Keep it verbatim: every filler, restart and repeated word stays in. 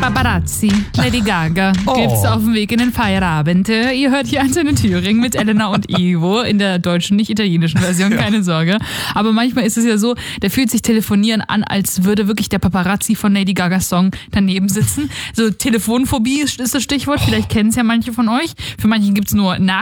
Paparazzi, Lady Gaga, Oh. gibt's auf dem Weg in den Feierabend. Ihr hört hier Antenne Thüringen mit Elena und Ivo in der deutschen, nicht italienischen Version, keine Sorge. Aber manchmal ist es ja so, da fühlt sich Telefonieren an, als würde wirklich der Paparazzi von Lady Gagas Song daneben sitzen. So Telefonphobie ist das Stichwort, vielleicht kennen es ja manche von euch. Für manche gibt's nur Nach